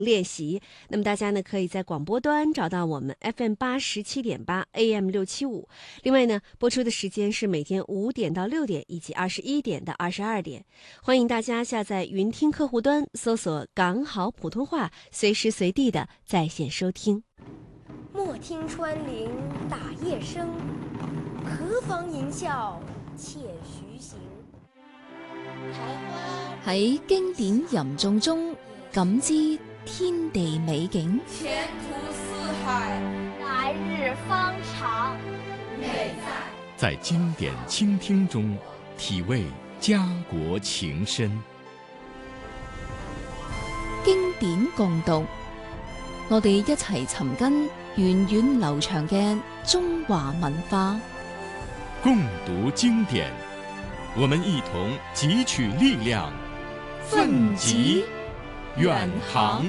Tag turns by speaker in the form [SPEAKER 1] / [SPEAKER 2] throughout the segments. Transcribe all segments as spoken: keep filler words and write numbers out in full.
[SPEAKER 1] 练习。那么大家呢可以在广播端找到我们 F M 八十七点八 A M 六七五。另外呢，播出的时间是每天五点到六点，以及二十一点到二十二点。欢迎大家下载云听客户端，搜索港好普通话，随时随地的在线收听。
[SPEAKER 2] 莫听穿林打叶声，何妨吟啸且徐行。
[SPEAKER 3] 喺經典吟誦中感知天地美景，
[SPEAKER 4] 前途似海，
[SPEAKER 5] 來日方長。
[SPEAKER 4] 美
[SPEAKER 6] 在經典傾聽中體味家國情深。
[SPEAKER 3] 經典共讀，我哋一齊尋根源遠流長嘅中華文化。
[SPEAKER 6] 共讀經典，我們一同汲取力量，奮楫遠航。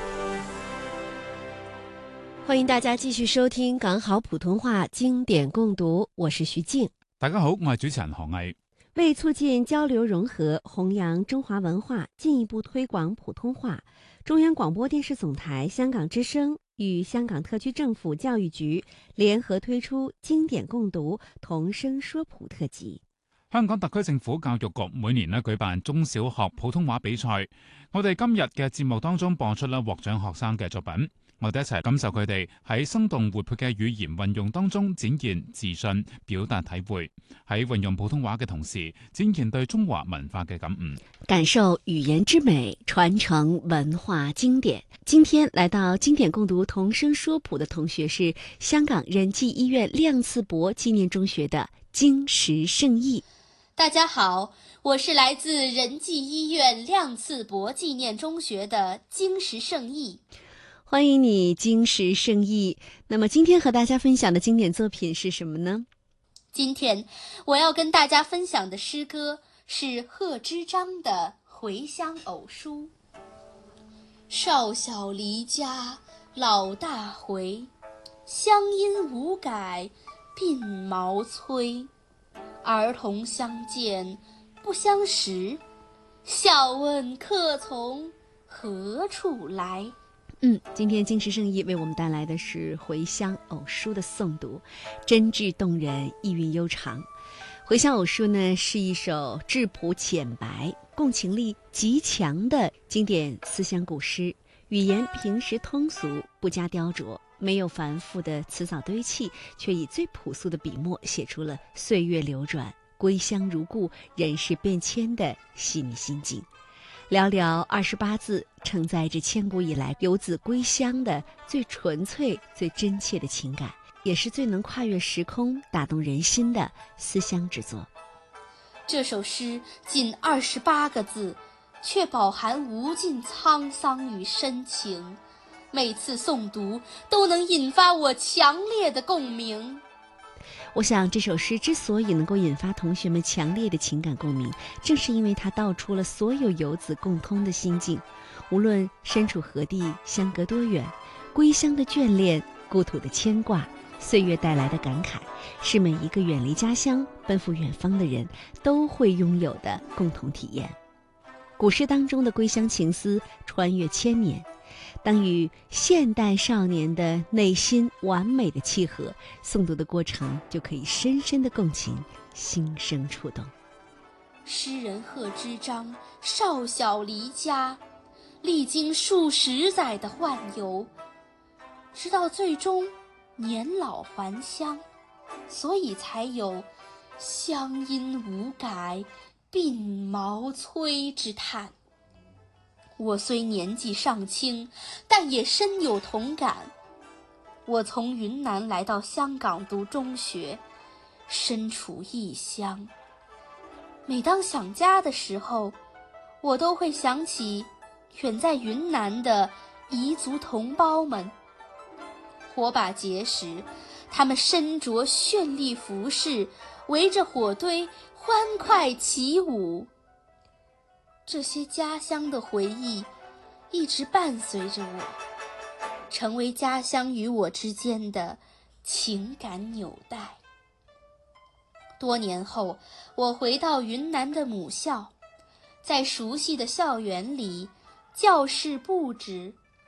[SPEAKER 1] 歡迎大家繼續收聽港好普通話經典共讀，我是徐靜。
[SPEAKER 7] 大家好，我係主持人何毅。
[SPEAKER 1] 為促進交流融合，弘揚中華文化，進一步推廣普通話，中央廣播電視總台香港之聲與香港特區政府教育局聯合推出經典共讀童聲說普特輯。
[SPEAKER 7] 香港特區政府教育局每年咧舉辦中小學普通話比賽，我哋今日嘅節目當中播出咧獲獎學生嘅作品，我哋一齊感受佢哋喺生動活潑嘅語言運用當中展現自信、表達體會，喺運用普通話嘅同時展現對中華文化嘅感悟，
[SPEAKER 1] 感受語言之美，傳承文化經典。今天來到經典共讀童聲說普的同學是香港仁濟醫院亮次伯紀念中學的金石聖意。
[SPEAKER 8] 大家好，我是來自仁濟醫院亮次伯紀念中學的金石聖意。
[SPEAKER 1] 歡迎你，金石聖意。那麼今天和大家分享的經典作品是什麼呢？
[SPEAKER 8] 今天我要跟大家分享的詩歌是賀知章的《回鄉偶書》。少小離家老大回，鄉音無改鬢毛衰。兒童相見不相識，笑問客從何處來。
[SPEAKER 1] 嗯，今天金石聖意為我們帶來的是《回鄉偶書》的誦讀，真摯動人，意韻悠長。《回鄉偶書》呢是一首質樸淺白、共情力極強的經典思鄉古詩，語言平實通俗，不加雕琢，沒有繁複的詞藻堆砌，卻以最樸素的筆墨寫出了歲月流轉、歸鄉如故、人事變遷的細膩心境。寥寥二十八字，承載着千古以來遊子歸鄉的最純粹、最真切的情感，也是最能跨越時空、打動人心的思鄉之作。
[SPEAKER 8] 這首詩僅二十八個字，卻飽含無盡滄桑與深情，每次誦讀都能引發我強烈的共鳴。
[SPEAKER 1] 我想這首詩之所以能夠引發同學們強烈的情感共鳴，正是因為它道出了所有遊子共通的心境，無論身處何地，相隔多遠，歸鄉的眷戀，故土的牽掛，歲月帶來的感慨，是每一個遠離家鄉奔赴遠方的人都會擁有的共同體驗。古詩當中的歸鄉情思穿越千年，當與現代少年的內心完美的契合，誦讀的過程就可以深深的共情，心生觸動。
[SPEAKER 8] 詩人賀知章少小離家，歷經數十載的宦遊，直到最終年老還鄉，所以才有鄉音無改鬢毛衰之嘆。我雖年紀尚輕，但也深有同感。我從雲南來到香港讀中學，身處異鄉。每當想家的時候，我都會想起遠在雲南的彝族同胞們。火把節時，他們身着絢麗服飾，圍着火堆歡快起舞。這些家鄉的回憶一直伴隨着我，成為家鄉與我之間的情感紐帶。多年後，我回到雲南的母校，在熟悉的校園裡，教室佈置